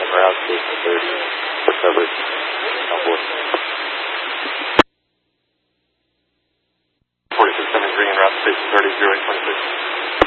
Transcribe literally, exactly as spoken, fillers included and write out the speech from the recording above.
route station thirty, for coverage. On board. forty-six seven green, route station thirty, zero eight twenty-six.